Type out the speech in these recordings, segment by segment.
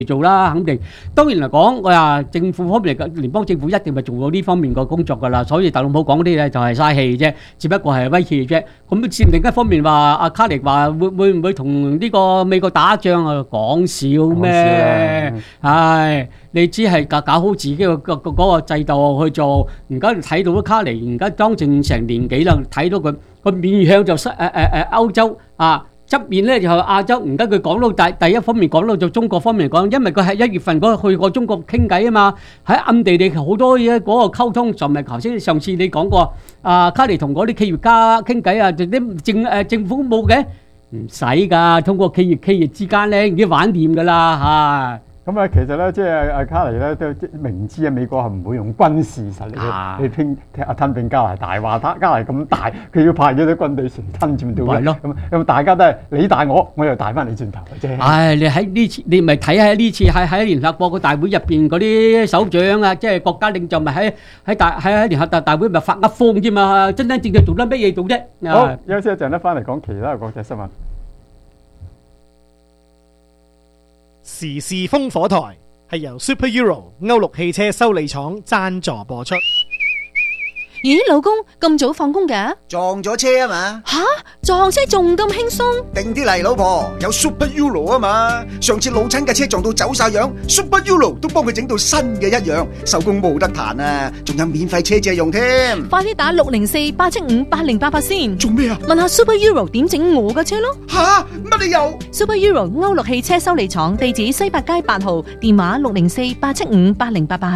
做啦，肯定。當然嚟講，我話政府方面嚟講，聯邦政府一定係做到呢方面嘅工作㗎啦。所以特朗普講嗰啲咧就係嘥氣啫，只不過係威脅啫。咁另一方面話，阿卡尼話會唔會同呢個美國打仗啊？講笑咩？唉，你只係搞好自己嗰個制度去做。而家睇到卡尼，而家當政成年幾啦，睇到佢個面向就歐洲啊。側面咧就係亞洲，而家佢講到第一方面講到就中國方面嚟講，因為佢係1月份嗰去過中國傾偈啊嘛，喺暗地裏好多嘢嗰個溝通，就唔係頭先上次你講過，卡尼同嗰啲企業家傾偈啊，啲政府冇嘅，唔使㗎，通過企業之間咧已經玩掂㗎啦嚇。 咁啊，其實咧，即係阿卡尼咧都明知啊，美國係唔會用軍事實力去吞併加拿大，話加拿大咁大，佢要派咗啲軍隊成吞佔到嘅。咁大家都係你大我又大翻你轉頭嘅啫。唉， 你喺呢次，你咪睇下呢次喺聯合國個大會入邊嗰啲首長啊，即係國家領袖咪喺聯合國大會咪發噏風啫嘛，真真正正做得乜嘢做啫？好，休息一陣咧，翻嚟講其他嘅國際新聞。 時事風火台係由 Super Euro 歐陸汽車修理廠贊助播出。 咦，老公咁早放工㗎？ 撞咗車啊嘛！ 吓，撞車仲咁輕鬆？ 定啲嚟，老婆，有 Super Euro 啊嘛！上次老親嘅車撞到走晒樣 ，Super Euro 都幫佢整到新嘅一樣，手工冇得彈啊！仲有免費車借用添。 快啲打604-875-8088先。 做咩啊？ 問下 Super Euro 點整我嘅車咯。 吓，乜理由 ？Super Euro 歐陸汽車修理廠，地址西八街8號，電話604-875-8088。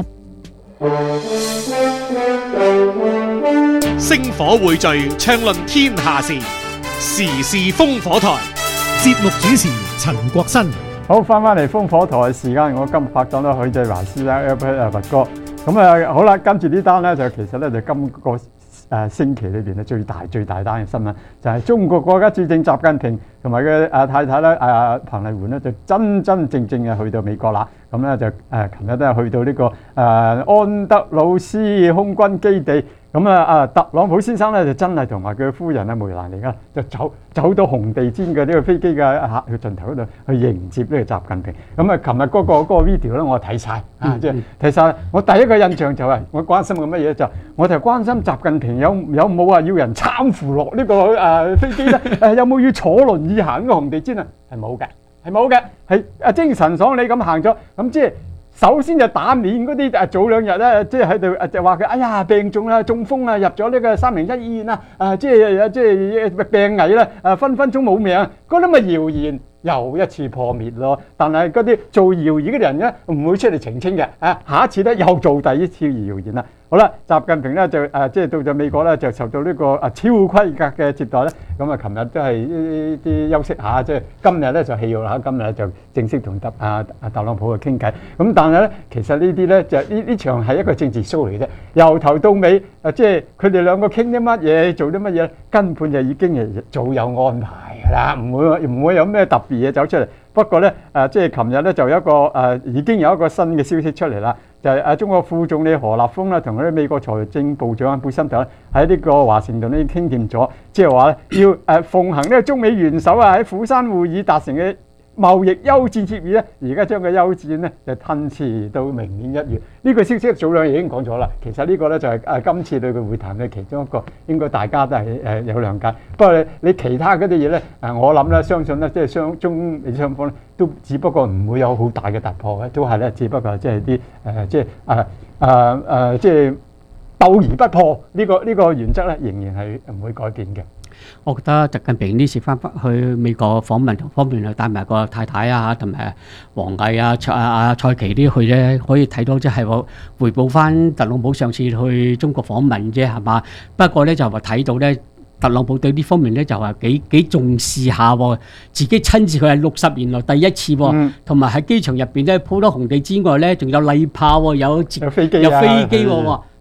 星火匯聚，暢論天下事，時事風火台。節目主持陳國新。 好，翻嚟風火台嘅時間，我今日拍檔啦許志華師啦 Albert 佛哥。咁啊好啦，跟住呢單咧就其實咧就今個星期裏邊咧最大單嘅新聞就係中國國家主席習近平同埋佢太太咧彭麗媛咧就真正嘅去到美國啦。咁咧就琴日都係去到呢個安德魯斯空軍基地。咁特朗普先生咧就真係同埋佢夫人梅蘭妮就走到紅地毯嘅呢個飛機嘅客盡頭嗰度去迎接呢個習近平。咁啊，琴日嗰個 video 咧，我睇晒即係睇晒。我第一個印象就係我關心嘅乜嘢就我就關心習近平有冇話要人攙扶落呢個飛機咧？有冇要坐輪椅行呢個紅地毯啊？係冇嘅，係精神爽利咁行咗。咁即係。首先就打臉嗰啲早兩日咧，即係喺度就話佢哎呀病重啦，中風啊，入咗呢個301醫院啦，即係病危啦，分分鐘冇命，嗰啲咪謠言又一次破滅咯。但係嗰啲做謠言嘅人咧唔會出嚟澄清嘅，下一次咧又做第一次謠言啦。好啦，習近平咧就即係到咗美國咧就受到呢個超規格嘅接待咧。咁啊，琴日都係啲休息下，即係今日咧就戲肉啦。今日就正式同特朗普去傾偈。咁但係咧，其實呢啲咧就呢場係一個政治 show 嚟嘅啫。由頭到尾即係佢哋兩個傾啲乜嘢，做啲乜嘢，根本就已經係早有安排㗎啦，唔會有咩特別嘢走出嚟。不過咧即係琴日咧就有一個已經有一個新嘅消息出嚟啦。就係中國副總理何立峰啦，同嗰啲美國財政部長貝森特咧喺呢個華盛頓咧傾掂咗，即係話咧要奉行呢個中美元首喺釜山會議達成嘅貿易休戰協議咧，而家將個休戰咧就吞遲到明年1月。呢個消息早兩日已經講咗啦。其實呢個咧就係今次對佢會談嘅其中一個，應該大家都係有諒解。不過你其他嗰啲嘢咧，我諗咧相信咧，即係中美雙方咧都只不過唔會有好大嘅突破嘅，都係咧只不過即係啲即係鬥而不破呢個原則咧，仍然係唔會改變嘅。 我覺得習近平呢次翻去美國訪問方面，帶埋個太太同埋王毅蔡奇啲去咧，可以睇到即係回報翻特朗普上次去中國訪問啫，係嘛？不過咧就話睇到咧，特朗普對呢方面咧就話幾重視下，自己親自佢係60年來第一次，同埋喺機場入邊咧鋪多紅地之外咧，仲有禮炮，有飛機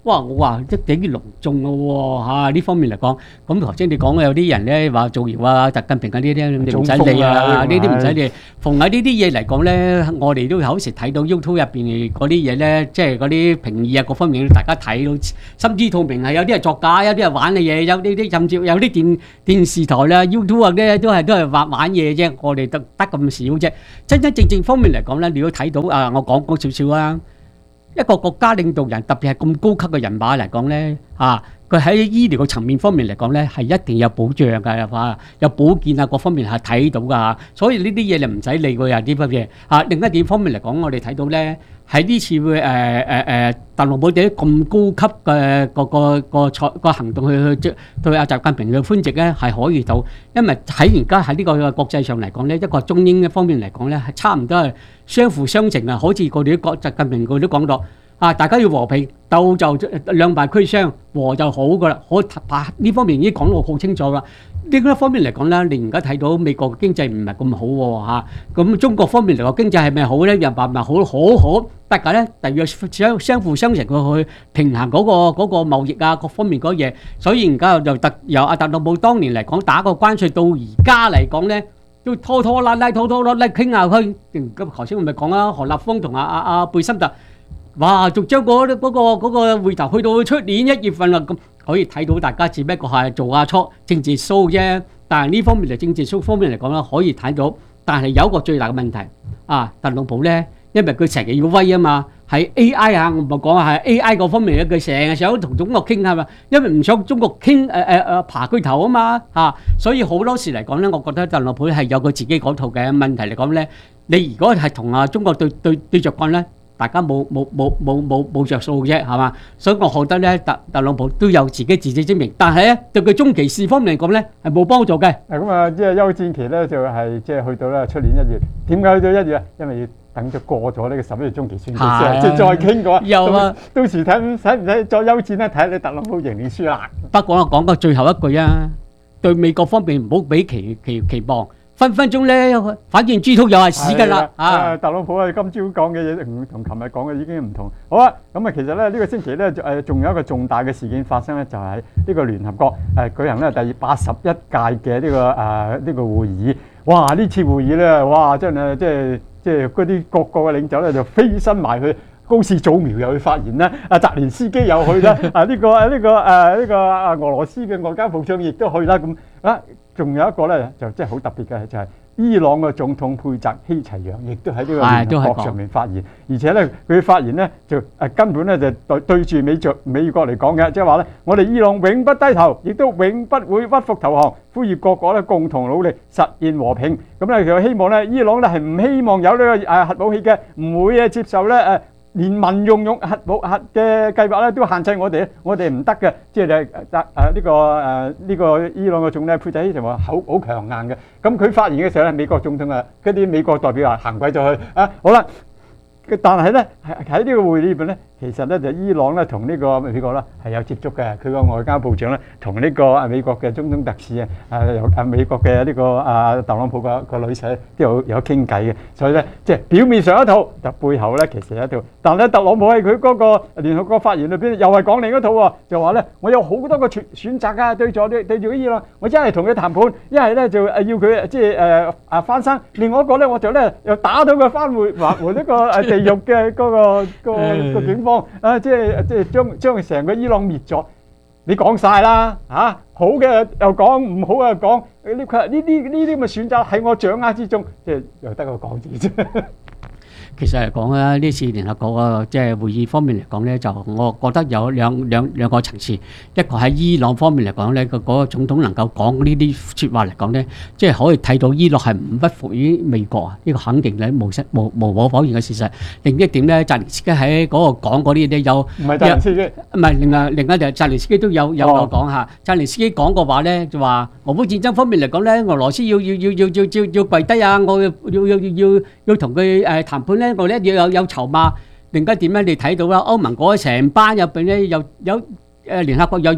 哇！我話即係幾隆重咯喎嚇，呢方面嚟講，咁頭先你講有啲人咧話造謠啊、習近平啊呢啲，你唔使理啊，呢啲唔使理。逢喺呢啲嘢嚟講咧，我哋都有時睇到 YouTube 入邊嗰啲嘢咧，即係嗰啲評議啊各方面，大家睇到心知肚明係有啲係作假，有啲係玩嘅嘢，有呢啲甚至有啲電視台啦、YouTube 啊咧都係玩嘢啫，我哋得咁少啫。真真正正方面嚟講咧，你要睇到啊，我講少少啦。一個國家領導人，特別係咁高級嘅人馬嚟講咧，佢喺醫療嘅層面方面嚟講咧，係一定有保障㗎，有保健啊各方面係睇到㗎，所以呢啲嘢你唔使理佢啊啲乜嘢。另一點方面嚟講，我哋睇到咧喺呢次特朗普啲咁高級嘅個行動去對阿習近平嘅歡席咧係可以到，因為喺而家喺呢個國際上嚟講咧，一個中英嘅方面嚟講咧係差唔多係相輔相成啊，好似我哋啲習近平佢都講到。大家要和平鬥就兩敗俱傷，和就好噶啦。呢方面已經講到好清楚啦。呢一方面嚟講咧，你而家睇到美國嘅經濟唔係咁好喎。咁中國方面嚟講經濟係咪好咧？又唔係好，不過咧，第二相輔相成去平衡嗰個貿易啊各方面嗰嘢。所以而家由阿特朗普當年嚟講打個關稅到而家嚟講咧，都拖拉傾下去。咁頭先我咪講啦，何立峰同阿貝森特。哇！仲將嗰個會頭去到出年1月份啦，咁可以睇到大家只不過係做下政治 show 啫。但係呢方面嚟政治 show 方面嚟講咧，可以睇到。但係有一個最大嘅問題特朗普咧，因為佢成日要威啊嘛，喺 AI 我唔係講係 AI 嗰方面咧，佢成日想同中國傾係嘛，因為唔想中國傾爬佢頭啊嘛所以好多時嚟講咧，我覺得特朗普係有佢自己嗰套嘅問題嚟講咧。你如果係同中國對着幹咧，大家冇着數啫，係嘛？所以我覺得咧，特朗普都有自知之明，但係咧對佢中期事方面嚟講咧係冇幫助嘅。 咁即係休戰期咧就係即係去到咧出年1月。點解去到1月啊？因為要等咗過咗呢個11月中期選舉先，即係再傾過。有啊，到時睇使唔使再休戰咧？睇下你特朗普贏定輸啦。 不過我講個最後一句啊，對美國方面唔好俾期望。分鐘咧，反正豬肚又係屎㗎啦！ 特朗普今朝講嘅嘢同琴日講嘅已經唔同。好啊，咁其實咧呢個星期咧仲有一個重大嘅事件發生咧，就係呢個聯合國舉行咧第81屆嘅呢個會議。哇！呢次會議咧，哇真係即係嗰啲各國嘅領袖咧就飛身埋去。高市早苗又去發言啦，澤連斯基又去啦，呢個俄羅斯嘅外交部長亦都去啦，咁仲有一個咧就真係好特別嘅就係伊朗嘅總統佩澤希齊揚，亦都喺呢個聯合國上面發言，而且咧佢發言咧就根本咧就對住美國嚟講嘅，即係話咧我哋伊朗永不低頭，亦都永不會屈服投降，呼籲各國咧共同努力實現和平。咁咧就希望咧伊朗咧係唔希望有呢個核武器嘅，唔會接受咧連民用核嘅計劃咧都限制我哋唔得嘅，即係呢個伊朗嘅總理佩澤希就話好強硬嘅。咁佢發言嘅時候咧，美國總統嗰啲美國代表話行鬼咗去好啦。但係咧喺呢個會議裏邊咧，其實咧就伊朗咧同呢個美國咧係有接觸嘅，佢個外交部長咧同呢個美國嘅總統特使美國嘅呢個特朗普個女婿都有傾偈嘅，所以咧即係表面上一套，但背後咧其實有一套。但係咧特朗普喺佢嗰個聯合國發言裏邊又係講另一套喎，就話咧我有好多個選擇㗎，對住伊朗，我一係同佢談判，一係咧就要佢即係翻生，另外一個咧我就咧又打到佢翻回呢個地獄嘅嗰個警方即係將成個伊朗滅咗。你講晒啦好嘅又講，唔好又講。呢啲咁嘅選擇喺我掌握之中，即係又得個講字啫。 其實嚟講咧，呢次聯合國嘅即係會議方面嚟講咧，就我覺得有兩個層次。一個喺伊朗方面嚟講咧，嗰個總統能夠講呢啲説話嚟講咧，即係可以睇到伊朗係唔屈服於美國啊！呢個肯定咧無可否認嘅事實。另一點咧，澤連斯基喺嗰個講嗰啲嘢有唔係澤連斯基，唔係另外就澤連斯基都有講下。澤連斯基講嘅話咧，就話俄烏戰爭方面嚟講咧，俄羅斯要跪低啊！我要同佢談判咧。我咧要有籌碼，另加點咧？你睇到啦，歐盟嗰成班入邊咧，有聯合國有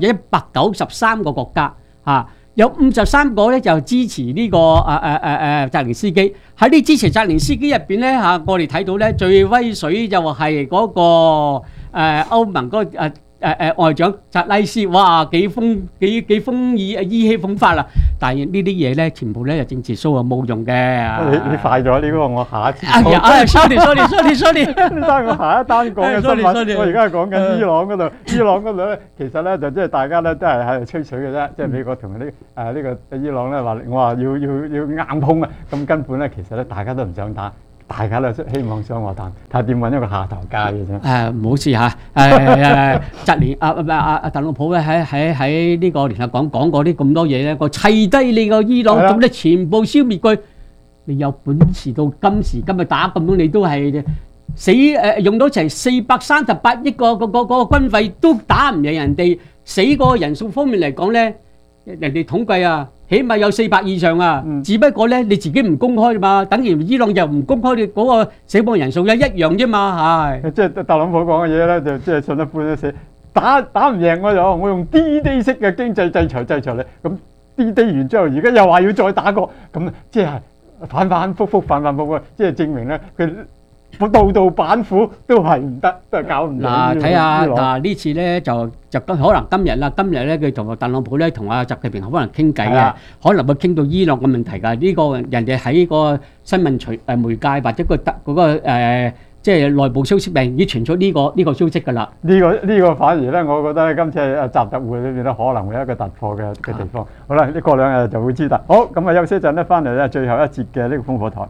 193個國家有53個咧就支持呢個澤連斯基。喺呢支持澤連斯基入邊咧我哋睇到咧最威水就係嗰個歐盟嗰個外長扎拉斯，哇幾意氣風發啦！但係呢啲嘢咧，全部咧就政治 show 啊，冇用嘅。 你快咗呢個，我下一次。 sorry。 你單我下一單講嘅新聞， sorry 我而家係講緊伊朗嗰度。伊朗嗰度咧，其實咧就即係大家咧都係喺度吹水嘅啫。即係美國同呢個伊朗咧話，我話要硬碰啊！咁根本咧，其實咧大家都唔想打。大家都希望想和談，睇下點揾一個下頭階嘅啫。 唔好試下澤連特朗普咧喺呢個聯合國講過啲咁多嘢咧，我砌低你個伊朗，咁咧全部消滅佢。你有本事到今時今日打咁多，你都係死用到齊438億個軍費都打唔贏人哋，死個人數方面嚟講咧，人哋統計啊。起碼有400以上啊！只不過咧，你自己唔公開嘛，等於伊朗又唔公開你嗰個死亡人數一樣啫嘛，係。即係特朗普講嘅嘢咧，就即係信一半都死。打唔贏我用 D-Day 式嘅經濟制裁你。咁 D-Day 完之後，而家又話要再打過，咁即係反覆，即係證明咧佢。度度板斧都係唔得，都係搞唔掂。嗱，睇下呢次咧就可能今日咧佢同特朗普咧同阿習近平可能傾偈嘅，可能會傾到伊朗嘅問題㗎。呢個人哋喺個新聞媒介或者嗰個即係內部消息面已經傳出呢個消息㗎啦。呢個反而咧，我覺得今次係習特會裏邊咧可能會有一個突破嘅地方。好啦，呢過2日就會知道。好，咁啊休息一陣咧，翻嚟咧最後一節嘅呢個烽火台。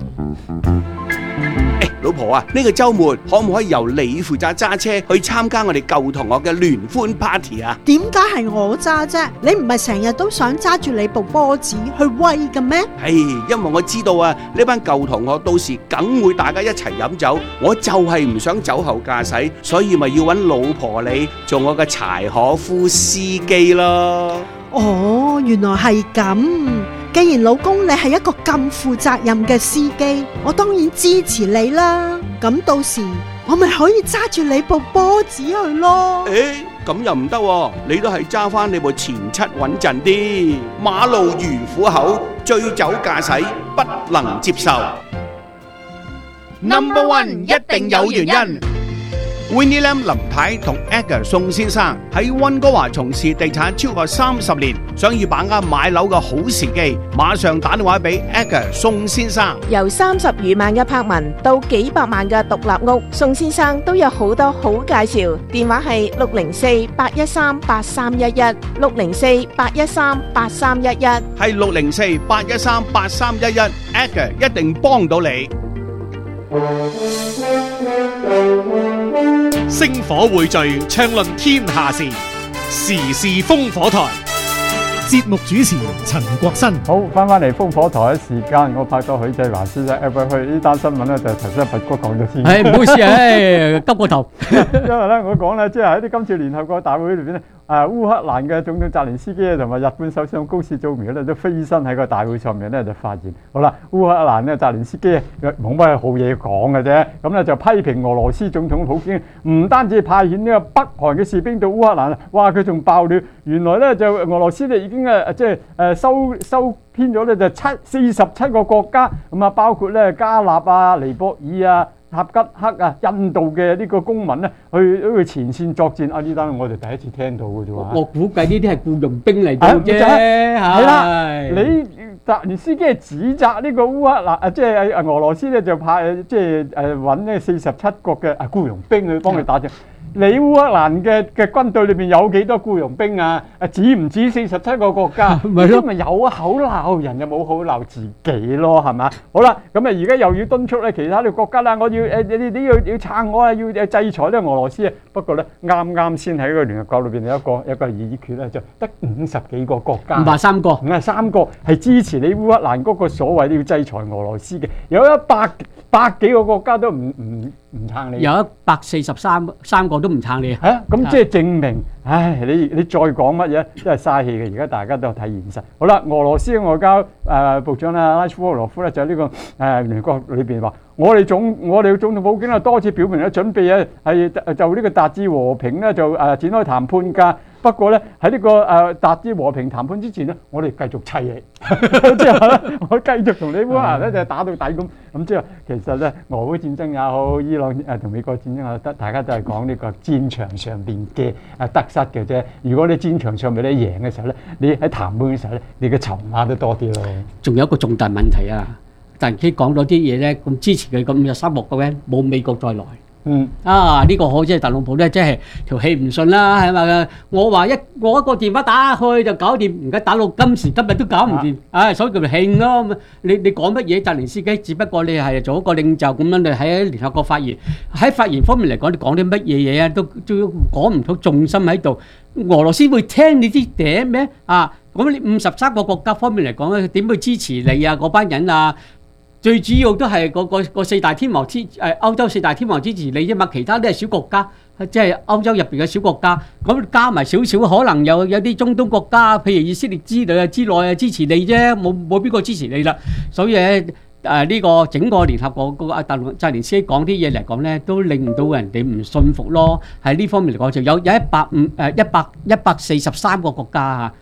老婆啊，呢個週末可唔可以由你負責揸車去參加我哋舊同學嘅聯歡 party 啊？ 點解係我揸啫？你唔係成日都想揸住你部波子去威嘅咩？ 因為我知道啊，呢班舊同學到時梗會大家一齊飲酒，我就係唔想酒後駕駛，所以咪要揾老婆你做我嘅柴可夫司機咯。 哦，原來係咁。既然老公你係一個咁負責任嘅司機，我當然支持你啦。咁到時我咪可以揸住你部波子去咯。 咁又唔得喎，你都係揸翻你部前七穩陣啲。馬路如虎口，醉酒駕駛不能接受。Number one 一定有原因。Winnie Lam 林太同 Edgar 宋先生喺溫哥華從事地產超過30年，想要把握買樓嘅好時機，馬上打電話俾 Edgar 宋先生。 由30餘萬嘅柏文到幾百萬嘅獨立屋，宋先生都有好多好介紹。電話係604-813-8311 604-813-8311， 係604-813-8311 Edgar 一定幫到你。 星火匯聚，暢論天下事，時事烽火台。節目主持陳國新。 好，翻嚟烽火台嘅時間，我拍咗許繼華先生去呢單新聞咧，就頭先拔哥講咗先。 唔好意思急過頭。 因為咧，我講咧，即係喺啲今次聯合國大會裏邊咧，烏克蘭嘅總統澤連斯基同埋日本首相高市早苗咧都飛身喺個大會上面咧就發言。好啦，烏克蘭咧澤連斯基冇乜好嘢講嘅啫，咁咧就批評俄羅斯總統普京唔單止派遣呢個北韓嘅士兵到烏克蘭，哇！佢仲爆料，原來咧就俄羅斯咧已經收編咗咧就47個國家，咁啊包括咧加納啊、尼泊爾啊、塔吉克啊、印度嘅呢個公民咧去前線作戰。呢單我哋第一次聽到嘅啫喎。我估計呢啲係僱傭兵嚟嘅啫。係啦，你澤連斯基係指責呢個烏克蘭即係俄羅斯咧就派揾呢47國嘅僱傭兵去幫佢打仗。你烏克蘭嘅軍隊裏邊有幾多僱傭兵啊？止唔止47個國家？咪咯，咪有口鬧人，又冇口鬧自己咯，係嘛？好啦，咁啊而家又要敦促咧其他嘅國家啦，我要你要撐我啊，要制裁呢個俄羅斯啊。不過咧，啱先喺個聯合國裏邊有一個議決咧，就得50幾個國家，53個係支持你烏克蘭嗰個所謂要制裁俄羅斯嘅，有100幾個國家都唔撐你，有143個都唔撐你。咁即係證明，你再講乜嘢都係嘥氣嘅。而家大家都睇現實。好啦，俄羅斯嘅外交部長拉夫羅夫咧就喺呢個聯合國裏邊話，我哋總統普京多次表明咧準備係就呢個達至和平咧就展開談判㗎。 不過咧喺呢個達至和平談判之前咧，我哋繼續砌你，之後咧我繼續同你烏克蘭咧就打到底咁。咁之後其實咧俄烏戰爭也好，伊朗同美國戰爭也好，大家都係講呢個戰場上邊嘅得失嘅啫。如果你戰場上邊你贏嘅時候咧，你喺談判嘅時候咧，你嘅籌碼都多啲咯。 仲有一個重大問題啊！突然間講咗啲嘢咧，咁支持佢咁53個嘅，冇美國再來。呢個好即係特朗普咧，即係條氣唔順啦，係咪？我一個電話打去就搞掂，而家打到今時今日都搞唔掂，所以叫做興咯。你講乜嘢？澤連斯基只不過你係做一個領袖咁樣，你喺聯合國發言，喺發言方面嚟講，你講啲乜嘢嘢啊，都講唔到重心喺度。俄羅斯會聽你啲嗲咩？咁你53個國家方面嚟講咧，點會支持你啊？嗰班人啊？最主要都係個四大天王歐洲四大天王支持你啫嘛，其他都係小國家，即係歐洲入邊嘅小國家，咁加埋少少可能有啲中東國家，譬如以色列之類之內支持你啫，冇邊個支持你啦。所以呢個整個聯合國個澤連斯基講啲嘢嚟講咧，都令到人哋唔信服咯。喺呢方面嚟講，就有143個國家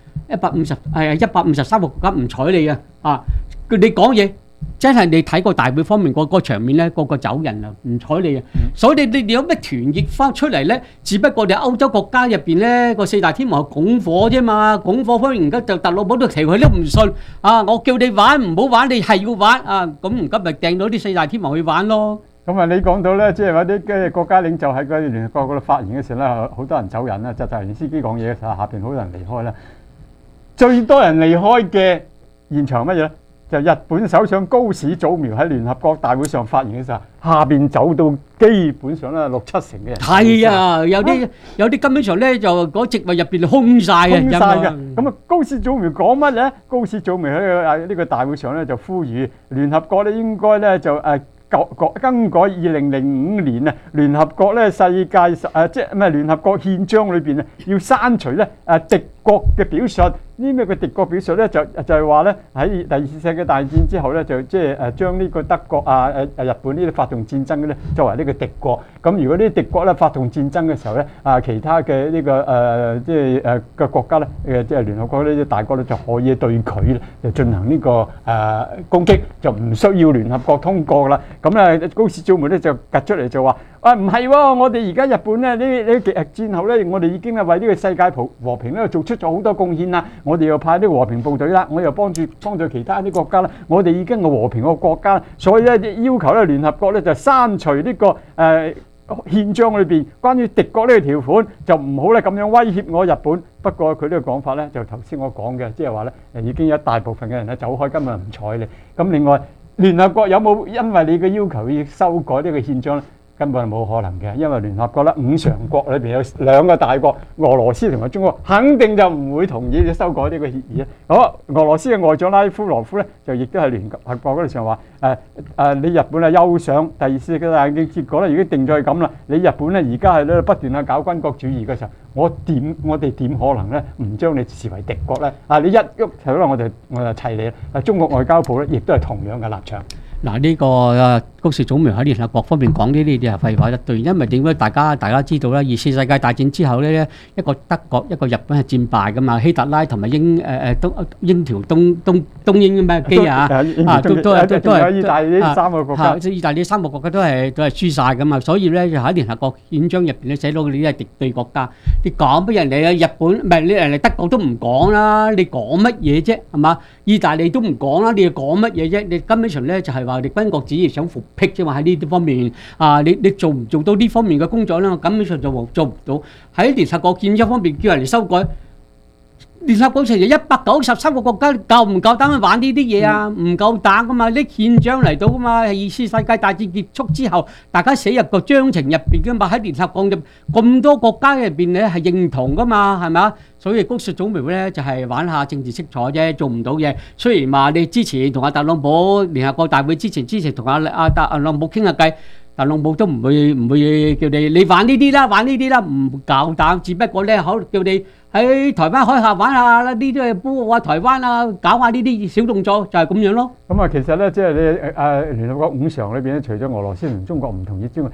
153個國家唔睬你啊！你講嘢。真係你睇個大會方面個場面咧，個走人啊，唔睬你啊！所以你有咩團結翻出嚟咧？只不過你歐洲國家入邊咧個四大天王係拱火啫嘛，拱火方面而家就特朗普都提佢都唔信我叫你玩唔好玩，你係要玩咁而家咪掟到啲四大天王去玩咯。 咁你講到咧，即係話啲嘅國家領袖喺個聯合國嗰度發言嘅時候咧，好多人走人啦，就澤連斯基講嘢嘅時候，下邊好多人離開啦。最多人離開嘅現場乜嘢咧？就日本首相高市早苗喺聯合國大會上發言嘅時候，下邊走到基本上咧6-7成嘅人。係啊，有啲根本上咧就嗰席位入邊空晒嘅。咁高市早苗講乜咧？高市早苗喺呢個大會上咧就呼籲聯合國咧應該咧就更改2005年聯合國咧世界即係聯合國憲章裏邊要刪除咧敵國嘅表述。呢咩嘅敵國表述咧就係話咧喺第二次世界大戰之後咧就即係將呢個德國日本呢啲發動戰爭嘅咧作為呢個敵國。咁如果呢啲敵國咧發動戰爭嘅時候咧其他嘅呢個即係嘅國家咧即係聯合國呢啲大國咧就可以對佢咧就進行呢個攻擊，就唔需要聯合國通過啦。咁咧高市早苗咧就趌出嚟就話唔係喎，我哋而家日本咧呢戰後咧，我哋已經係為呢個世界和平咧做出咗好多貢獻啦。我哋又派啲和平部隊啦，我又幫助其他啲國家啦。我哋已經係和平嘅國家，所以咧要求咧聯合國咧就刪除呢個憲章裏邊關於敵國呢個條款，就唔好咧咁樣威脅我日本。不過佢呢個講法咧就頭先我講嘅，即係話咧已經有一大部分嘅人咧走開，根本唔睬你。咁另外聯合國有冇因為你嘅要求要修改呢個憲章咧？根本係冇可能嘅，因為聯合國咧5常國裏邊有2個大國，俄羅斯同埋中國，肯定就唔會同意修改呢個協議。好，俄羅斯嘅外長拉夫羅夫咧就亦都係聯合國嗰度上話你日本係休想第二次世界大戰結果咧已經定咗係咁啦。你日本咧而家係咧不斷搞軍國主義嘅時候，我哋點可能咧唔將你視為敵國咧？你一喐就可能我就砌你啦。中國外交部咧亦都係同樣嘅立場。 呢個高市早苗喺聯合國方面講呢啲嘢係廢話一堆，因為點解大家知道啦？二次世界大戰之後咧，一個德國一個日本係戰敗噶嘛，希特拉同埋英條東英咩機都係意大利呢3個國家， 意大利3個國家都係輸晒噶嘛，所以咧就喺聯合國憲章入邊咧寫到你係敵對國家，你講俾人哋啊？日本唔係你人哋德國都唔講啦，你講乜嘢啫？係嘛？意大利都唔講啦，你又講乜嘢啫？你根本上咧就係話你軍國主義想復辟啫嘛，喺呢啲方面你做唔做到呢方面嘅工作咧？我根本上就做唔到。喺聯合國憲章方面叫人哋修改，聯合國成日193個國家夠唔夠膽去玩呢啲嘢啊？唔夠膽噶嘛，呢憲章嚟到噶嘛，係二次世界大戰結束之後，大家寫入個章程入邊噶嘛，喺聯合國入咁多國家入邊咧係認同噶嘛，係咪啊？所以高市早苗咧就係玩下政治色彩啫，做唔到嘢。雖然話你之前同阿特朗普聯合國大會之前同阿特朗普傾下計，特朗普都唔會叫你玩呢啲啦，唔夠膽。只不過咧可叫你喺台灣海峽玩下啦，呢啲係幫我台灣啊，搞下呢啲小動作就係咁樣咯。 咁其實咧即係你聯合國5常裏邊咧，除咗俄羅斯同中國唔同意之外，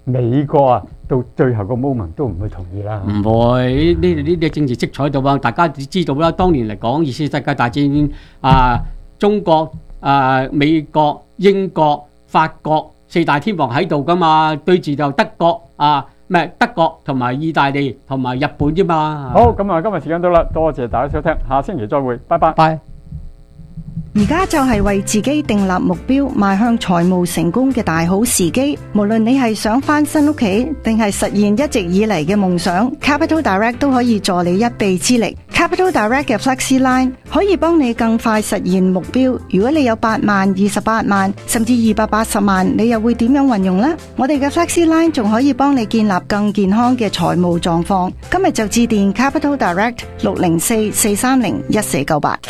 美國啊到最後個 moment 都唔會同意啦。 唔會呢啲政治色彩度啊，大家知道啦。當年嚟講，二次世界大戰中國美國、英國、法國四大天王喺度噶嘛，對住就德國德國同埋意大利同埋日本啫嘛。 好，咁啊，今日時間到啦，多謝大家收聽，下星期再會，拜拜。 拜。 而家就係為自己訂立目標，邁向財務成功嘅大好時機。無論你係想翻新屋企，定係實現一直以嚟嘅夢想， Capital Direct 都可以助你一臂之力。Capital Direct 嘅 Flexi Line 可以幫你更快實現目標。如果你有8萬、28萬，甚至280萬，你又會點樣運用呢？我哋嘅 Flexi Line 仲可以幫你建立更健康嘅財務狀況。今日就致電 Capital Direct 604-430-1498。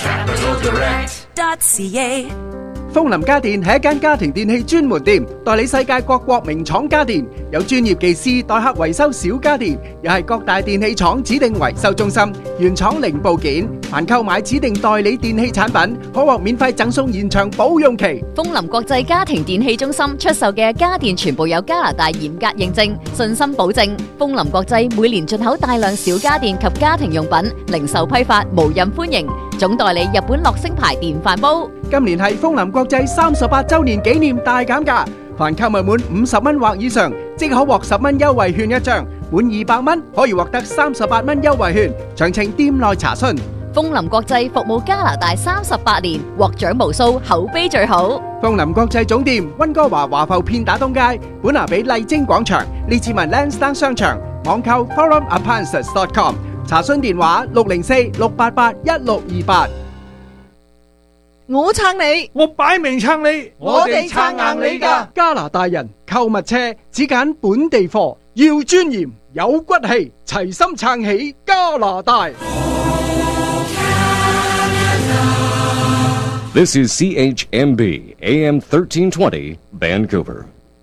風林家電係一間家庭電器專門店，代理世界各國名廠家電，有專業技師代客維修小家電，又係各大電器廠指定維修中心，原廠零部件。凡購買指定代理電器產品，可獲免費贈送延長保用期。 風林國際家庭電器中心出售嘅家電全部有加拿大嚴格認證，信心保證。風林國際每年進口大量小家電及家庭用品，零售批發無任歡迎。總代理日本樂聲牌電飯煲。 今年係風林國際38周年紀念大減價，凡購物滿50蚊或以上，即可獲10蚊優惠券一張；滿200蚊可以獲得38蚊優惠券。詳情店內查詢。 風林國際服務加拿大38年，獲獎無數，口碑最好。 風林國際總店溫哥華華埠片打東街，本拿比麗晶廣場，列治文 Lansdowne 商場，網購 forumappliances.com， 查詢電話604-688-1628。 我撐你， 我擺明撐你， 我哋撐硬你㗎。 加拿大人購物車只揀本地貨，要尊嚴有骨氣，齊心撐起加拿大。 This is CHMB AM 1320 Vancouver.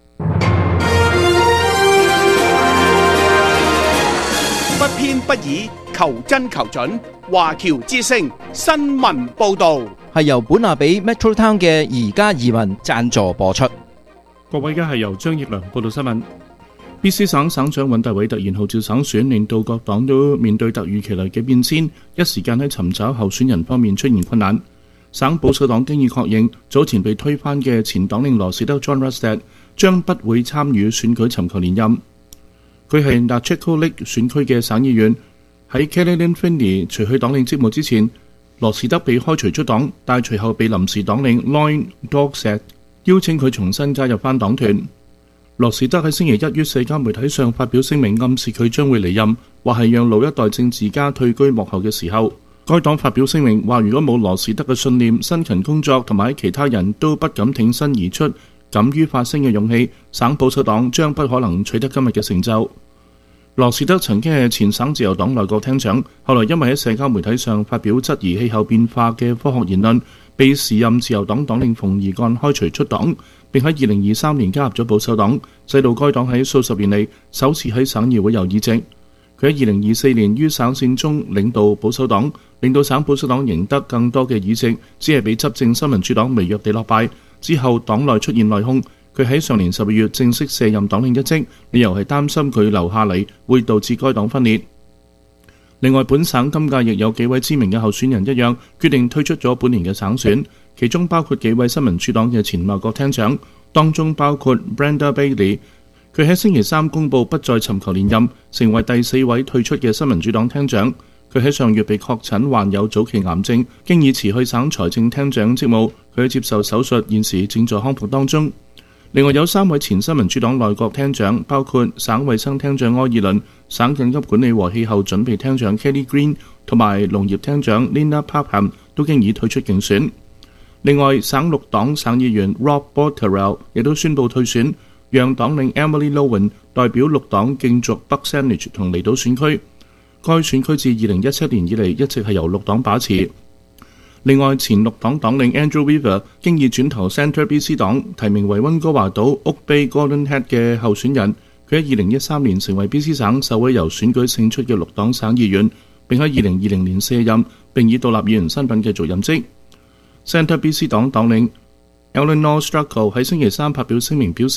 不偏不倚，求真求準。華僑之聲新聞報導係由本拿比 Metro Town 嘅宜家移民贊助播出。 各位，而家係由張奕良報道新聞。BC 省省長尹大偉突然號召省選，令到各黨都面對突如其來嘅變遷，一時間喺尋找候選人方面出現困難。省保守黨經已確認，早前被推翻嘅前黨領羅士德 John Rustad 將不會參與選舉尋求連任。佢係 Nachiko Lake 選區嘅省議員。喺 Caroline Finney 除去黨領職務之前，羅士德被開除出黨，但隨後被臨時黨領 Lloyd Dogsett 邀請佢重新加入返黨團。羅士德喺星期一於社交媒體上發表聲明，暗示佢將會離任，或係讓老一代政治家退居幕後嘅時候。該黨發表聲明話，如果冇羅士德嘅信念、辛勤工作同埋其他人都不敢挺身而出、敢於發聲嘅勇氣，省保守黨將不可能取得今日嘅成就。羅士德曾經係前省自由黨內閣廳長，後來因為喺社交媒體上發表質疑氣候變化嘅科學言論，被時任自由黨黨領馮爾幹開除出黨，並喺2023年加入咗保守黨，使到該黨喺數十年嚟首次喺省議會有議席。佢喺2024年於省選中領導保守黨，令到省保守黨贏得更多嘅議席，只係比執政新民主黨微弱地落敗。之後黨內出現內訌，佢喺上年12月正式卸任黨領一職，理由係擔心佢留下嚟會導致該黨分裂。另外，本省今屆亦有幾位知名嘅候選人一樣，決定退出咗本年嘅省選，其中包括幾位新民主黨嘅前內閣廳長，當中包括 Brenda Bailey。佢喺星期三公佈不再尋求連任，成為第4位退出嘅新民主黨廳長。佢喺上月被確診患有早期癌症，經已辭去省財政廳長職務。佢接受手術，現時正在康復當中。另外有3位前新民主黨內閣廳長，包括省衛生廳長柯爾倫、省緊急管理和氣候準備廳長 Kelly Green 同埋農業廳長 Linda Popham 都經已退出競選。另外省綠黨省議員 Rob Botterill 亦都宣布退選，讓黨領 Emily Lowen 代表綠黨競逐北 Saanich 同離島選區。該選區自2017年以嚟一直係由綠黨把持。另外，前綠黨黨領 Andrew Weaver 經已轉投 Centre BC 黨，提名為溫哥華島 Oak Bay Golden Head 嘅候選人。佢喺2013年成為 BC 省首位由選舉勝出嘅綠黨省議員，並喺2020年卸任，並以獨立議員身份繼續任職。Centre BC 黨黨領 Eleanor Stracco 喺星期三發表聲明表示，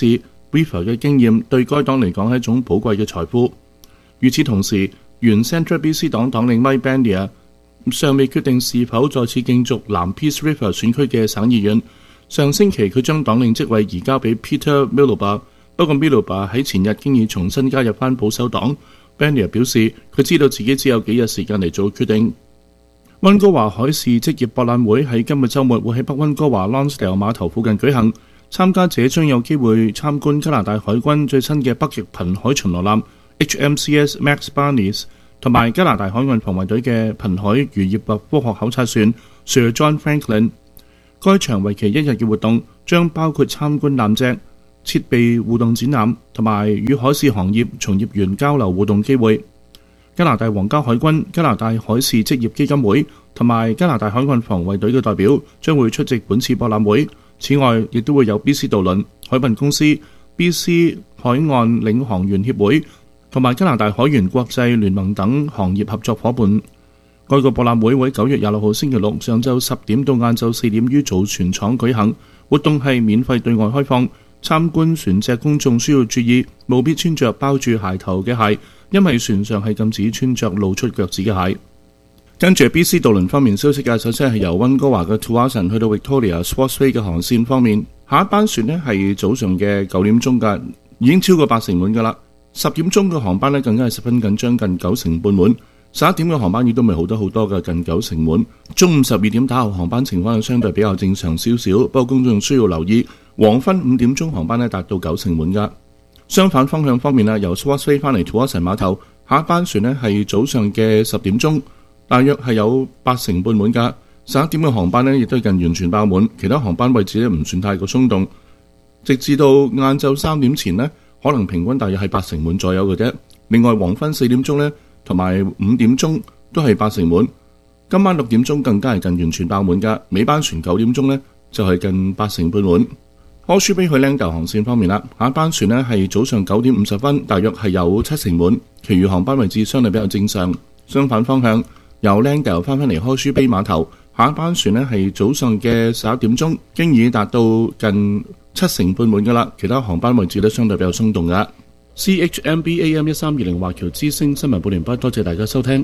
River 嘅經驗對該黨嚟講係一種寶貴嘅財富。與此同時，原 Central BC 黨黨領 Mike Bannier 尚未決定是否再次競逐南 Peace River 選區嘅省議院。上星期佢將黨領職位移交俾 Peter Miloba， 不過 Miloba 喺前日經已重新加入返保守黨。Bannier 表示佢知道自己只有幾日時間嚟做決定。溫哥華海事職業博覽會喺今日週末會喺北溫哥華 Lonsdale 碼頭附近舉行，參加者將有機會參觀加拿大海軍最新嘅北極瀕海巡邏艦 HMCS Max Barnes 同埋加拿大海岸防衛隊嘅瀕海漁業及科學考察船 Sir John Franklin。該場為期1日嘅活動將包括參觀艦隻、設備互動展覽同埋與海事行業從業員交流互動機會。加拿大皇家海軍、加拿大海事職業基金會同埋加拿大海岸防衛隊嘅代表將會出席本次博覽會。此外，亦都會有 BC 渡輪、海運公司、BC 海岸領航員協會同埋加拿大海員國際聯盟等行業合作伙伴。該個博覽會喺9月26號星期六上晝10點到晏晝4點於造船廠舉行，活動係免費對外開放。參觀船隻公眾需要注意，務必穿着包住鞋頭嘅鞋，因為船上係禁止穿着露出腳趾嘅鞋。跟住 BC 渡輪方面消息嘅，首先係由溫哥華嘅 Tsawwassen 去到 Victoria Sports Bay 嘅航線方面，下一班船呢係早上嘅9點鐘㗎，已經超過80%滿㗎啦。10點鐘嘅航班呢更加係十分緊張，近90%半滿。11點嘅航班亦都未好得好多嘅，近90%滿。中午12點打後航班情況相對比較正常少少，不過公眾需要留意，黃昏5點鐘航班呢達到90%滿㗎。相反方向方面由 Sports Bay 翻嚟 Tsawwassen 碼頭，下一班船呢係早上嘅10點鐘，大約係有80%半滿㗎。11點嘅航班呢亦都近完全爆滿，其他航班位置呢唔算太過鬆動，直至到晏晝3點前呢，可能平均大約係80%滿左右嘅啫。另外黃昏4點鐘呢同埋5點鐘都係80%滿，今晚6點鐘更加係近完全爆滿㗎。尾班船9點鐘呢就係近80%半滿。柯舒比去 Langdale 航線方面啦，下一班船呢係早上9點50分，大約係有70%滿，其餘航班位置相對比較正常。相反方向由 Langdale 翻嚟柯舒比碼頭，下一班船呢係早上嘅11點鐘，經已達到近70%半滿㗎啦，其他航班位置都相對比較鬆動㗎。CHMB AM 1320華僑之聲新聞報連畢，多謝大家收聽。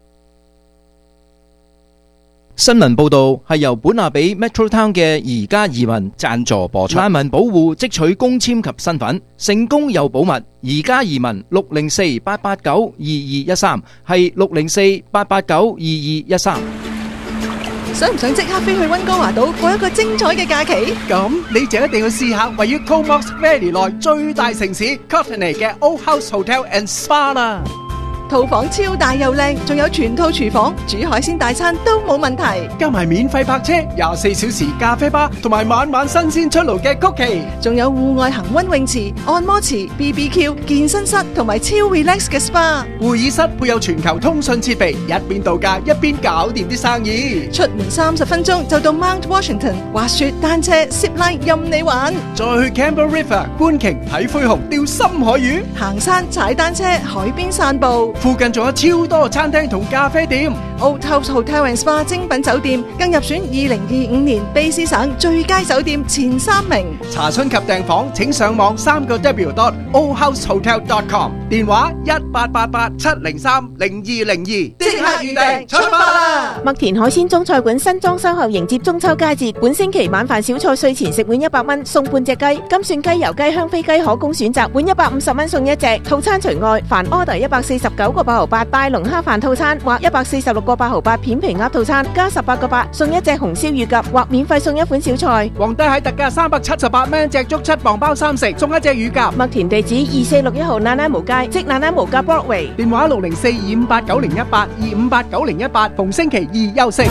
新聞報導係由本亞比 Metrotown 嘅宜家移民贊助播出。難民保護即取公簽及身份，成功又保密。宜家移民604-889-2213係604-889-2213。 想唔想即刻飛去溫哥華島過一個精彩嘅假期？ 咁你就一定要試下位於 Comox Valley 內最大城市 Courtenay 嘅 Old House Hotel and Spa 啦。 套房超大又靚，仲有全套廚房，煮海鮮大餐都冇問題。 加埋免費泊車、24小時咖啡吧，同埋晚晚新鮮出爐嘅曲奇， 仲有戶外恒溫泳池、按摩池、BBQ、健身室同埋超 relax 嘅 SPA。 會議室配有全球通訊設備，一邊度假一邊搞掂啲生意。 出門30分鐘就到 Mount Washington， 滑雪、單車、zip line 任你玩。 再去 Campbell River 觀鯨、睇灰熊、釣深海魚， 行山、踩單車、海邊散步。 附近仲有超多餐廳同咖啡店。 Old House Hotel and Spa 精品酒店更入選2025年卑詩省最佳酒店前3名。 查詢及訂房請上網3w.oldhousehotel.com， 電話1888-703-0202， 即刻預訂出發啦！ 麥田海鮮中菜館新裝修後迎接中秋佳節，本星期晚飯小菜稅前食碗100蚊，送半隻雞，金蒜雞、油雞、香飛雞可供選擇，碗150蚊送一隻。套餐除外，凡 order 149個8毫8大龍蝦飯套餐或146個8毫8片皮鴨套餐，加18個8送一隻紅燒乳鴿，或免費送一款小菜。 皇帝蟹特價378蚊隻，足7磅包3食，送一隻乳鴿。 麥田地址2461號那拉無街，即那拉無街 Broadway， 電話604-258-9018 258-9018，逢星期二休息。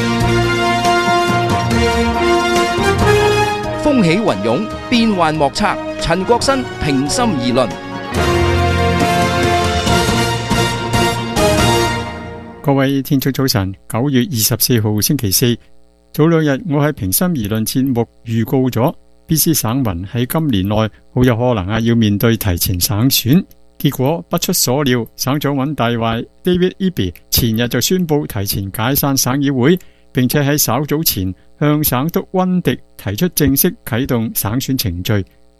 風起雲湧，變幻莫測。陳國新平心而論。 各位聽眾早晨，9月24號星期四，早兩日我喺平心而論節目預告咗 BC 省民喺今年內好有可能要面對提前省選，結果不出所料，省長尹大壞 David Eby 前日就宣布提前解散省議會，並且喺稍早前向省督溫迪提出正式啟動省選程序。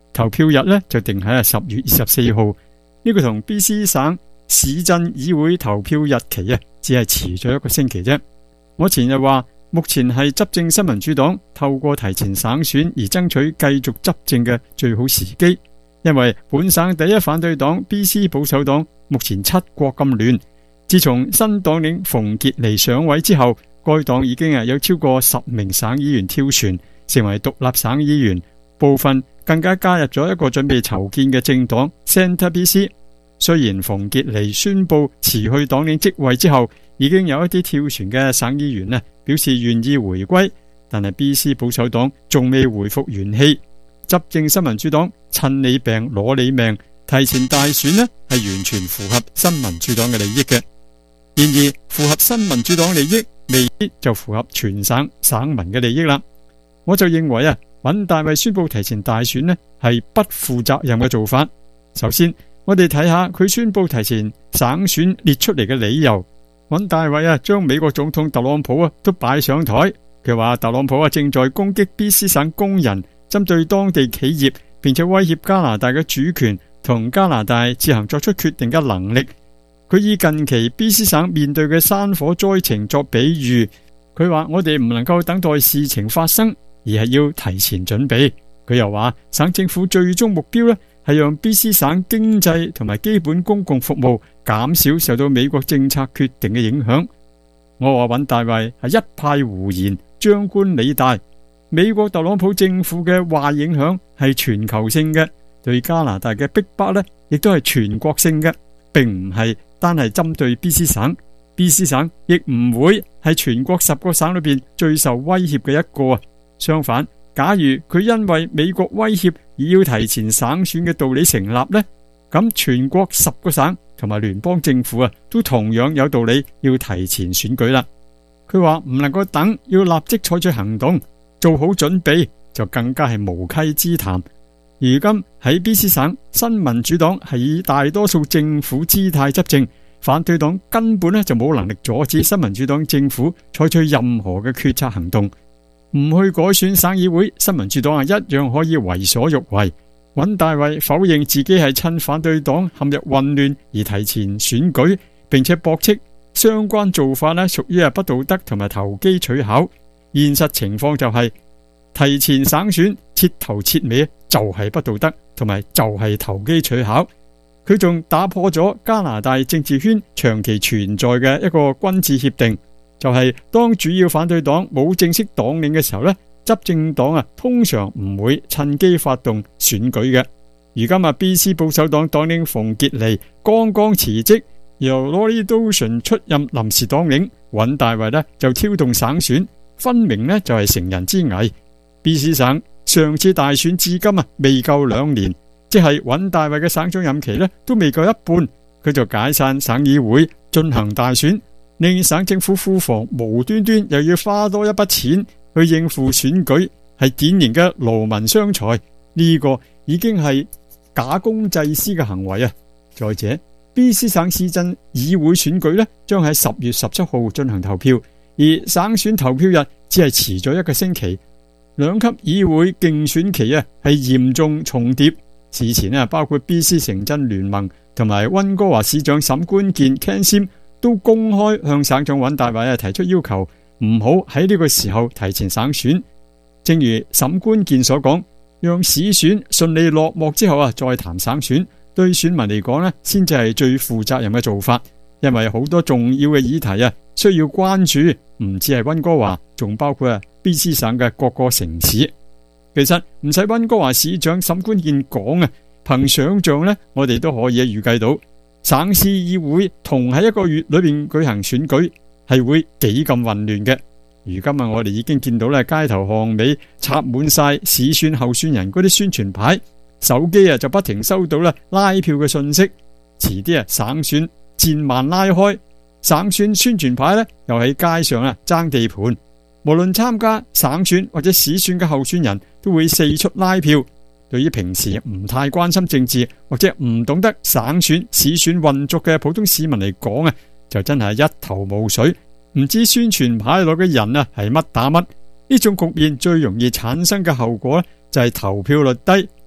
投票日呢就定喺10月24號。呢個同 BC 省市鎮議會投票日期只係遲咗1個星期啫。我前日話，目前係執政新民主黨透過提前省選而爭取繼續執政嘅最好時機，因為本省第一反對黨 BC 保守黨目前七國咁亂，自從新黨領馮傑尼上位之後，該黨已經有超過10名省議員跳船成為獨立省議員，部分更加加入咗一個準備籌建嘅政黨 Centre BC。雖然馮傑尼宣布辭去黨領職位之後，已經有一啲跳船嘅省議員表示願意回歸，但係 BC 保守黨仲未回復元氣。執政新民主黨趁你病攞你命，提前大選係完全符合新民主黨嘅利益嘅。然而符合新民主黨利益，未必就符合全省省民嘅利益啦。我就認為尹大衛宣布提前大選係不負責任嘅做法。首先我哋睇下佢宣布提前省選列出嚟嘅理由。尹大衛將美國總統特朗普都擺上台，佢話特朗普正在攻擊 BC 省工人，針對當地企業，並且威脅加拿大嘅主權同加拿大自行作出決定嘅能力。佢以近期 BC 省面對嘅山火災情作比喻，佢話我哋唔能夠等待事情發生，而係要提前準備。佢又話省政府最終目標係讓 BC 省經濟同埋基本公共服務減少受到美國政策決定嘅影響。我話尹大衛係一派胡言，張冠李戴。美國特朗普政府嘅壞影響係全球性嘅，對加拿大嘅逼迫亦都係全國性嘅，並唔係單係針對 BC 省。BC 省亦唔會係全國10個省裏邊最受威脅嘅一個。相反，假如佢因為美國威脅而要提前省選嘅道理成立咁全國10個省同埋聯邦政府都同樣有道理要提前選舉啦。佢話唔能夠等，要立即採取行動，做好準備就更加係無稽之談。如今喺 BC 省，新民主黨係以大多數政府姿態執政，反對黨根本就冇能力阻止新民主黨政府採取任何嘅決策行動。唔去改選省議會，新民主黨一樣可以為所欲為。尹大衛否認自己係趁反對黨陷入混亂而提前選舉，並且駁斥相關做法屬於不道德同埋投機取巧。現實情況就係提前省選徹頭徹尾就係不道德，同埋就係投機取巧。佢仲打破咗加拿大政治圈長期存在嘅一個君子協定，就係當主要反對黨冇正式黨領嘅時候執政黨通常唔會趁機發動選舉嘅。如今BC 保守黨黨領馮傑尼剛剛辭職，由 Lori Dawson 出任臨時黨領，尹大衛就挑動省選，分明就係乘人之危。BC 省上次大選至今未夠2年，即係尹大衛嘅省長任期都未夠一半，佢就解散省議會進行大選，令省政府庫房無端端又要花多一筆錢去應付選舉，係典型嘅勞民傷財。呢個已經係假公濟私嘅行為。再者 BC 省市鎮議會選舉將喺10月17號進行投票，而省選投票日只係遲咗1個星期。兩級議會競選期係嚴重重疊。事前包括 BC 城鎮聯盟同埋溫哥華市長沈關健 Ken Sim 都公開向省長尹大衛提出要求，唔好喺呢個時候提前省選。正如沈關健所講，讓市選順利落幕之後再談省選，對選民嚟講先至係最負責任嘅做法。因為好多重要嘅議題需要關注，唔止係溫哥華，仲包括BC 省嘅各個城市。其實唔使溫哥華市長沈關健講憑想象我哋都可以預計到省市議會同喺1個月裏邊舉行選舉係會幾咁混亂嘅。如今我哋已經見到街頭巷尾插滿晒市選候選人嗰啲宣傳牌，手機就不停收到拉票嘅信息。遲啲省選戰幔拉開，省選宣傳牌又喺街上爭地盤。無論參加省選或者市選嘅候選人都會四出拉票。對於平時唔太關心政治或者唔懂得省選市選運作嘅普通市民嚟講就真係一頭霧水，唔知宣傳牌內嘅人係乜打乜。呢種局面最容易產生嘅後果就係投票率低。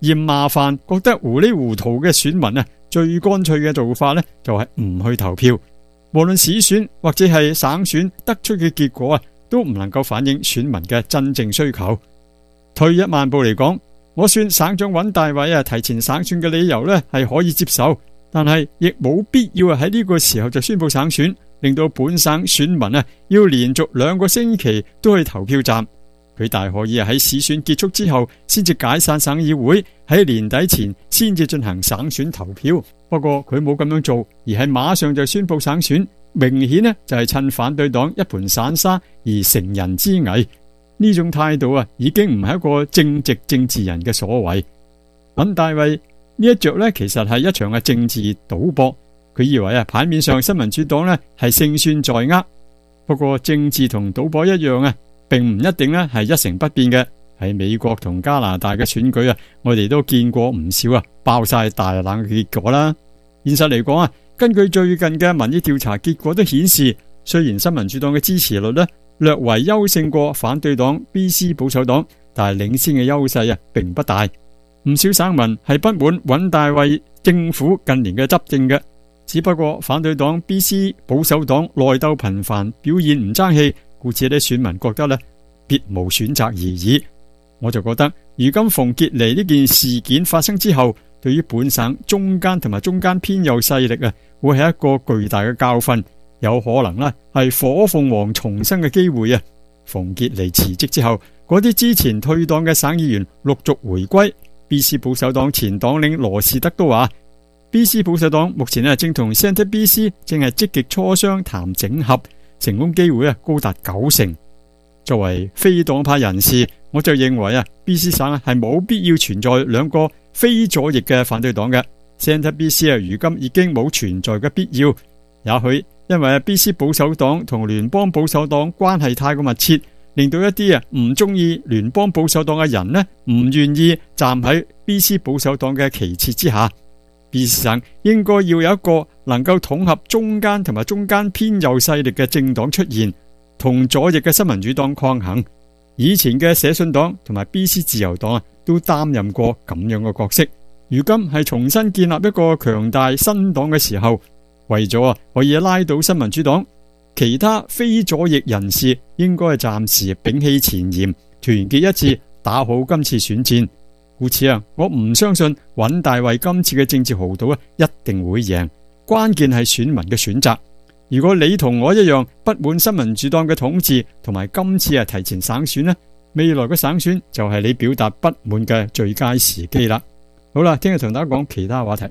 嫌麻煩、覺得糊裡糊塗嘅選民啊，最乾脆嘅做法呢，就係唔去投票。無論市選或者係省選得出嘅結果啊，都唔能夠反映選民嘅真正需求。退一萬步嚟講，我算省長尹大偉啊提前省選嘅理由呢係可以接受，但係亦冇必要喺呢個時候就宣布省選，令到本省選民啊要連續2個星期都去投票站。佢大可以喺市選結束之後先至解散省議會，喺年底前先至進行省選投票。不過佢冇咁樣做，而係馬上就宣布省選，明顯呢就係趁反對黨一盤散沙而乘人之危。呢種態度啊，已經唔係一個正直政治人嘅所為。尹大偉呢一着呢，其實係一場嘅政治賭博。佢以為啊，牌面上新民主黨呢係勝算在握。不過政治同賭博一樣啊，並唔一定呢係一成不變嘅。喺美國同加拿大嘅選舉啊，我哋都見過唔少啊爆晒大冷嘅結果啦。現實嚟講啊，根據最近嘅民意調查結果都顯示，雖然新民主黨嘅支持率呢略為優勝過反對黨 BC 保守黨，但係領先嘅優勢啊並不大。唔少省民係不滿尹大偉政府近年嘅執政嘅，只不過反對黨 BC 保守黨內鬥頻繁，表現唔爭氣，故此啲選民覺得呢別無選擇而已。我就覺得如今馮傑尼呢件事件發生之後，對於本省中間同埋中間偏右勢力啊，會係一個巨大嘅教訓，有可能呢係火鳳凰重生嘅機會啊！馮傑尼辭職之後，嗰啲之前退黨嘅省議員陸續回歸。BC 保守黨前黨領羅士德都話 ，BC 保守黨目前呢正同 Centre BC 正係積極磋商談整合，成功機會啊高達90%。作為非黨派人士，我就認為啊 ，BC 省係冇必要存在2個非左翼嘅反對黨嘅。Centre BC 如今已經冇存在嘅必要。也許因為 BC 保守黨同聯邦保守黨關係太過密切，令到一啲唔中意聯邦保守黨嘅人呢，唔願意站喺 BC 保守黨嘅旗幟之下。BC 省應該要有一個能夠統合中間同埋中間偏右勢力嘅政黨出現，同左翼嘅新民主黨抗衡。以前嘅社信黨同埋 BC 自由黨都擔任過咁樣嘅角色。如今係重新建立一個強大新黨嘅時候，為咗可以拉倒新民主黨，其他非左翼人士應該係暫時摒棄前嫌，團結一致，打好今次選戰。故此我唔相信尹大偉今次嘅政治豪賭一定會贏，關鍵係選民嘅選擇。如果你同我一樣不滿新民主黨嘅統治，同埋今次提前省選呢，未來嘅省選就係你表達不滿嘅最佳時機啦。好啦，聽日同大家講其他話題。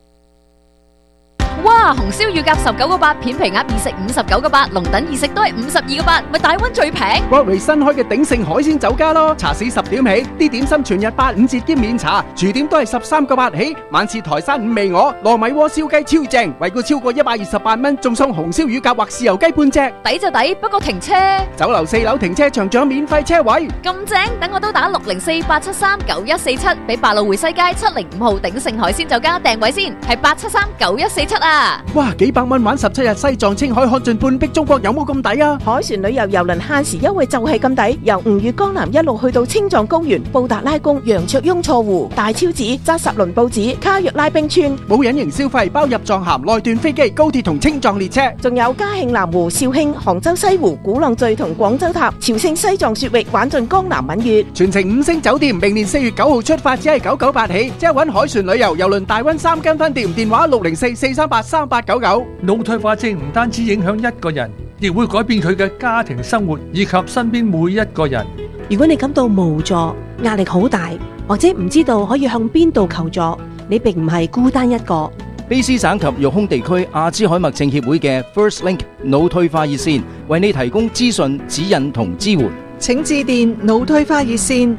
哇！紅燒乳鴿19個8，片皮鴨二食59個8，龍躉二食都係52個8，咪大溫最平。 國維新開嘅鼎盛海鮮酒家咯，茶市10點起，啲點心全日85折兼免茶，廚點都係13個8起，晚市台山五味鵝、糯米鍋燒雞超正，惠顧超過128蚊，仲送紅燒乳鴿或豉油雞半隻， 抵就抵，不過停車。 酒樓4樓停車場仲有免費車位， 咁正，等我都打604-873-9147，俾百老匯西街705號鼎盛海鮮酒家訂位先，係873-9147啊！ 哇，幾百蚊玩17日西藏青海看盡半壁中國，有冇咁抵啊？ 海船旅遊郵輪限時優惠就係咁抵，由吳越江南一路去到青藏高原、布達拉宮、羊卓雍錯湖、大昭寺、扎什倫布寺、卡約拉冰川， 冇隱形消費，包入藏函、內段飛機、高鐵同青藏列車， 仲有嘉慶南湖、肇慶、杭州西湖、鼓浪嶼同廣州塔、朝聖西藏雪域，玩盡江南閩粵， 全程5星酒店，明年4月9號出發，只係998起，即係搵海船旅遊郵輪大溫3間分店，電話604-438-3899。 腦退化症唔單止影響一個人，亦會改變佢嘅家庭生活以及身邊每一個人。 如果你感到無助、壓力好大，或者唔知道可以向邊度求助，你並唔係孤單一個。 卑詩省及育空地區阿茲海默症協會嘅 First Link 腦退化熱線為你提供資訊、指引同支援。 請致電腦退化熱線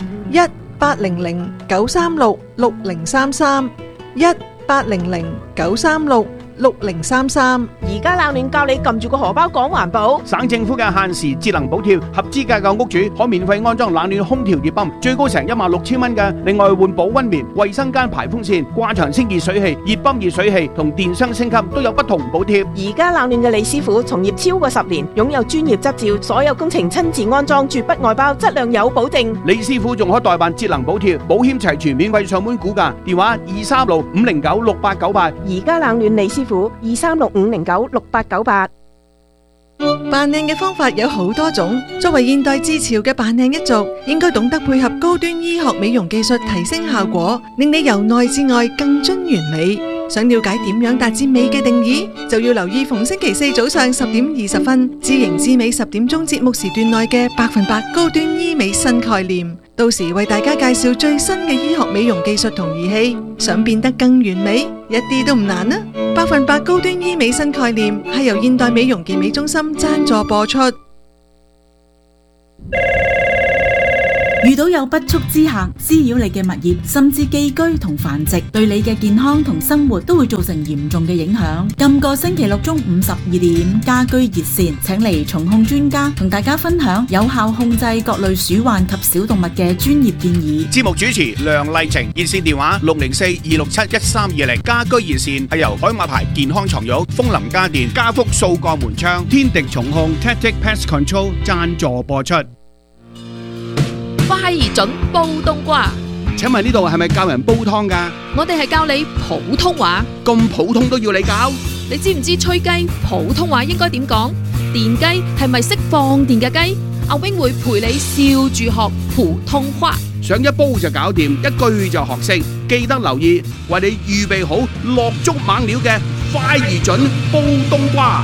1800-936-6033 1800-936 6033。 而家冷暖教你撳住個荷包講環保。 省政府嘅限時節能補貼，合資格嘅屋主可免費安裝冷暖空調熱泵，最高成16,000蚊嘅。另外換保溫棉、衛生間排風扇、掛牆清熱水器、熱泵熱水器同電箱升級都有不同補貼。 而家冷暖嘅李師傅從業超過10年，擁有專業執照，所有工程親自安裝，絕不外包，質量有保證。 李師傅仲可代辦節能補貼，保險齊全，免費上門估價，電話236-509-6898。 而家冷暖李師傅236-509-6898。 扮靚嘅方法有好多種，作為現代至潮嘅扮靚一族，應該懂得配合高端醫學美容技術提升效果，令你由內至外更臻完美。想了解點樣達至美嘅定義，就要留意逢星期四早上10點20分，知型知美10點鐘節目時段內嘅100%高端醫美新概念。到時為大家介紹最新嘅醫學美容技術同儀器，想變得更完美，一啲都唔難啊！100%高端醫美新概念係由現代美容健美中心贊助播出。 遇到有不速之客滋擾你嘅物業，甚至寄居同繁殖，對你嘅健康同生活都會造成嚴重嘅影響。今個星期六中午12點，家居熱線請嚟蟲控專家同大家分享有效控制各類鼠患及小動物嘅專業建議。 節目主持梁麗晴，熱線電話604-267-1320。家居熱線係由海馬牌健康床褥、楓林家電、家福掃鋼門窗、天敵蟲控 Tactic Pest Control 贊助播出。 快而準煲冬瓜。 請問呢度係咪教人煲湯㗎？ 我哋係教你普通話。 咁普通都要你教？ 你知唔知吹雞普通話應該點講？電雞係咪識放電嘅雞？阿 wing 會陪你笑住學普通話。 想一煲就搞掂，一句就學識。記得留意，為你預備好落足猛料嘅快而準煲冬瓜。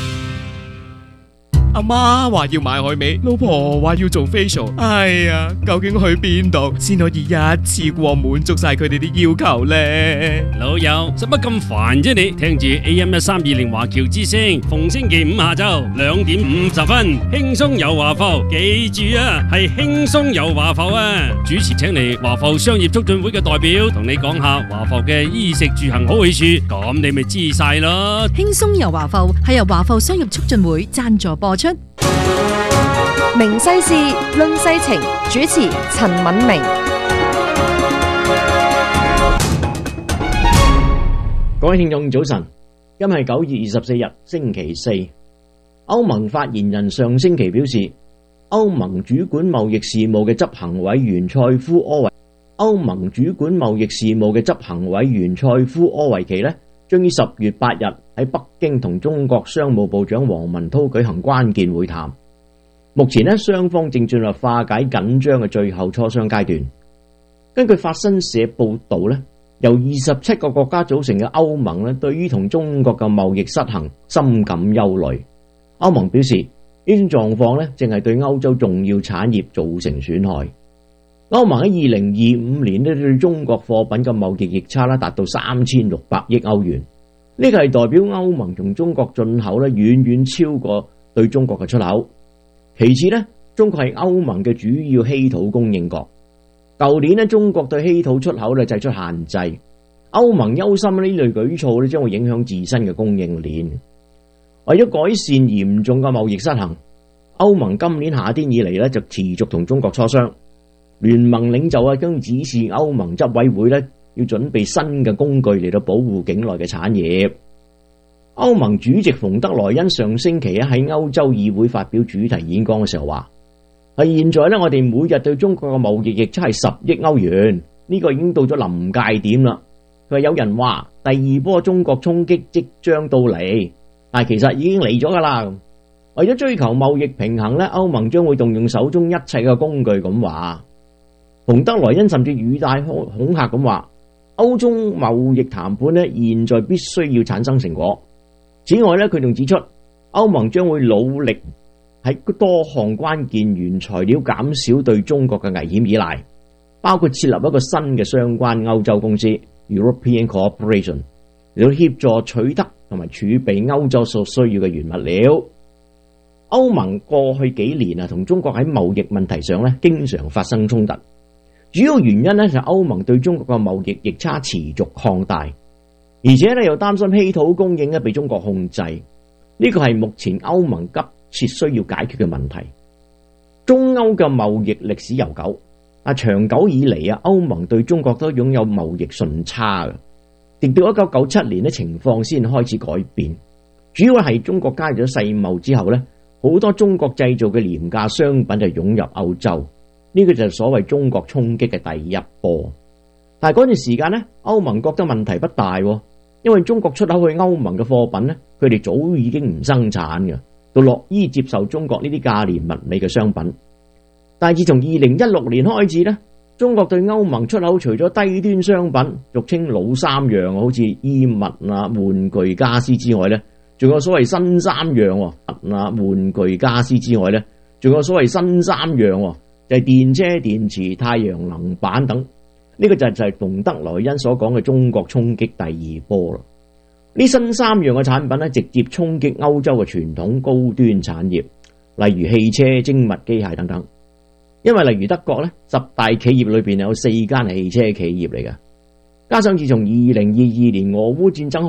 阿媽話要買海味，老婆話要做 facial， 哎呀，究竟去邊度先可以一次過滿足晒佢哋啲要求呢？ 老友，使乜咁煩啫你？聽住 AM1320華僑之聲，逢星期五下晝2點50分，輕鬆遊華埠，記住啊，係輕鬆遊華埠啊！主持請嚟華埠商業促進會嘅代表，同你講下華埠嘅衣食住行好去處，咁你咪知晒咯。 輕鬆遊華埠係由華埠商業促進會贊助播出。 明世事，論世情，主持陳敏明。 各位聽眾早晨，今日係9月24日星期四。歐盟發言人上星期表示，歐盟主管貿易事務嘅執行委員塞夫柯維奇呢，將於10月8日喺北京同中國商務部長王文濤舉行關鍵會談。目前呢，雙方正進入化解緊張嘅最後磋商階段。根據法新社報道呢，由27個國家組成嘅歐盟呢，對於同中國嘅貿易失衡深感憂慮。歐盟表示，呢種狀況呢，正係對歐洲重要產業造成損害。歐盟喺2025年呢，對中國貨品嘅貿易逆差達到3600億歐元，呢個係代表歐盟從中國進口呢，遠遠超過對中國嘅出口。其次呢，中國係歐盟嘅主要稀土供應國。舊年呢，中國對稀土出口呢，制出限制，歐盟憂心呢類舉措呢，將會影響自身嘅供應鏈。為咗改善嚴重嘅貿易失衡，歐盟今年夏天以嚟呢，就持續同中國磋商。聯盟領袖將指示歐盟執委會呢，要準備新嘅工具嚟到保護境內嘅產業。歐盟主席馮德萊恩上星期喺歐洲議會發表主題演講嘅時候話，係現在呢，我哋每日對中國嘅貿易逆差係10億歐元，呢個已經到咗臨界點啦。佢話有人話第二波中國衝擊即將到嚟，但係其實已經嚟咗噶啦。為咗追求貿易平衡呢，歐盟將會動用手中一切嘅工具咁話。馮德萊恩甚至語帶恐嚇咁話，歐中貿易談判呢，現在必須要產生成果。此外呢，佢仲指出，歐盟將會努力喺多項關鍵原材料減少對中國嘅危險依賴，包括設立一個新嘅相關歐洲公司 European Cooperation， 嚟到協助取得同埋儲備歐洲所需要嘅原物料。歐盟過去幾年同中國喺貿易問題上呢，經常發生衝突。主要原因呢，就係歐盟對中國嘅貿易逆差持續擴大。 而且咧又擔心稀土供應咧被中國控制，呢個係目前歐盟急切需要解決嘅問題。中歐嘅貿易歷史悠久，長久以嚟歐盟對中國都擁有貿易順差嘅，直到1997年情況先開始改變。主要係中國加入咗世貿之後咧，好多中國製造嘅廉價商品就湧入歐洲，呢個就係所謂中國衝擊嘅第一波。但係嗰段時間咧，歐盟覺得問題不大，因為中國出口去歐盟嘅貨品咧，佢哋早已經唔生產嘅，都樂意接受中國呢啲價廉物美嘅商品。但係自從2016年開始咧，中國對歐盟出口除咗低端商品，俗稱老三樣，好似衣物玩具家私之外咧，仲有所謂新三樣玩具家私之外咧，仲有所謂新三樣就係電車、電池、太陽能板等。呢個就係馮德萊恩所講嘅中國衝擊第二波啦。呢新三樣嘅產品咧，直接衝擊歐洲嘅傳統高端產業，例如汽車、精密機械等等。因為例如德國咧，10大企業裏邊有4間係汽車企業嚟嘅。加上自從2022年俄烏戰爭